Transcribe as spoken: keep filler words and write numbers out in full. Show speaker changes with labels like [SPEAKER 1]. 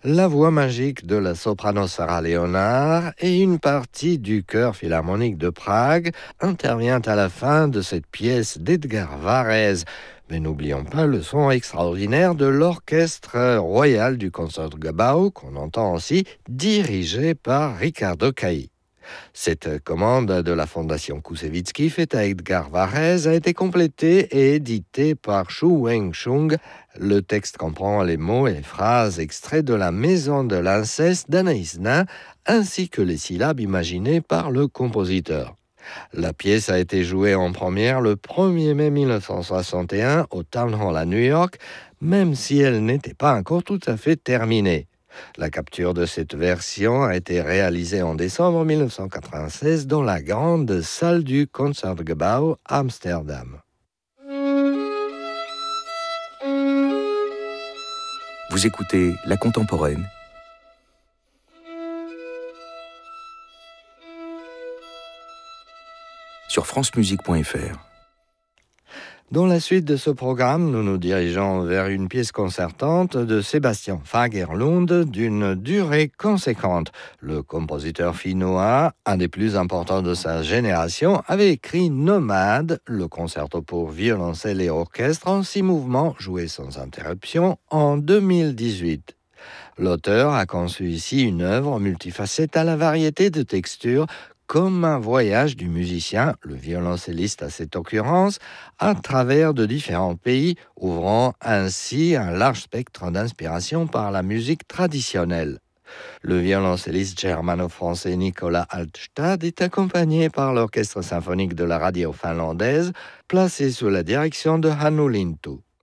[SPEAKER 1] La voix magique de la soprano Sarah Leonard et une partie du chœur philharmonique de Prague intervient à la fin de cette pièce d'Edgar Varèse. Mais n'oublions pas le son extraordinaire de l'orchestre royal du Concertgebouw, qu'on entend aussi, dirigé par Riccardo Cailly. Cette commande de la Fondation Koussevitzky faite à Edgar Varèse a été complétée et éditée par Shu Weng-chung. Le texte comprend les mots et les phrases extraits de La Maison de l'inceste d'Anaïs Nin, ainsi que les syllabes imaginées par le compositeur. La pièce a été jouée en première le premier mai mille neuf cent soixante et un au Town Hall à New York, même si elle n'était pas encore tout à fait terminée. La capture de cette version a été réalisée en décembre mille neuf cent quatre-vingt-seize dans la grande salle du Concertgebouw à Amsterdam.
[SPEAKER 2] Vous écoutez La Contemporaine sur francemusique point f r.
[SPEAKER 1] Dans la suite de ce programme, nous nous dirigeons vers une pièce concertante de Sébastien Fagerlund d'une durée conséquente. Le compositeur finnois, un des plus importants de sa génération, avait écrit Nomade, le concerto pour violoncelle et orchestre en six mouvements joués sans interruption en deux mille dix-huit. L'auteur a conçu ici une œuvre multifacette à la variété de textures, comme un voyage du musicien, le violoncelliste à cette occurrence, à travers de différents pays, ouvrant ainsi un large spectre d'inspiration par la musique traditionnelle. Le violoncelliste germano-français Nicolas Altstad est accompagné par l'orchestre symphonique de la radio finlandaise, placé sous la direction de Hannu Lintu.